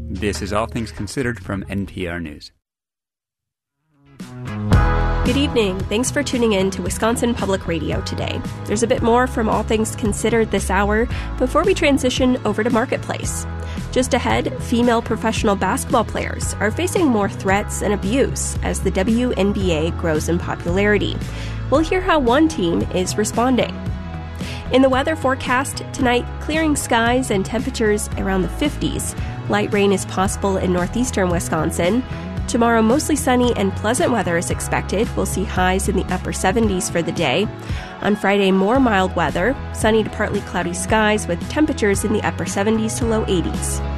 This is All Things Considered from NPR News. Good evening. Thanks for tuning in to Wisconsin Public Radio today. There's a bit more from All Things Considered this hour before we transition over to Marketplace. Just ahead, female professional basketball players are facing more threats and abuse as the WNBA grows in popularity. We'll hear how one team is responding. In the weather forecast tonight, clearing skies and temperatures around the 50s. Light rain is possible in northeastern Wisconsin. Tomorrow, mostly sunny and pleasant weather is expected. We'll see highs in the upper 70s for the day. On Friday, more mild weather, sunny to partly cloudy skies with temperatures in the upper 70s to low 80s.